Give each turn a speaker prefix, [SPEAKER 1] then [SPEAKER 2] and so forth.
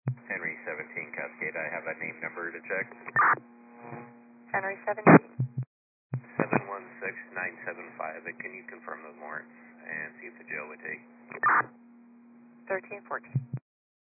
[SPEAKER 1] Henry 17 Cascade, I have a name number to check.
[SPEAKER 2] Henry 17.
[SPEAKER 1] 716975. And can you confirm those warrants and see if the jail would take?
[SPEAKER 2] 1314.